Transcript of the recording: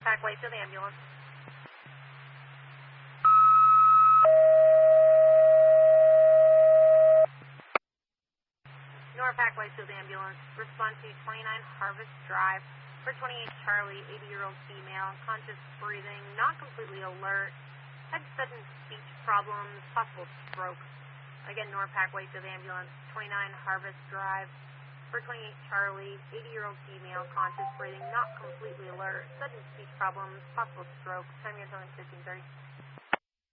Pathway to the ambulance. North Pathway to the ambulance. Respond to 29 Harvest Drive for 28 Charlie, 80-year-old female, conscious breathing, not completely alert, had sudden speech problems, possible stroke. Again, North Pathway to the ambulance. 29 Harvest Drive for 28 Charlie, 80-year-old female, conscious breathing, not completely alert, sudden speech problems, possible stroke. Time you're telling 15:30.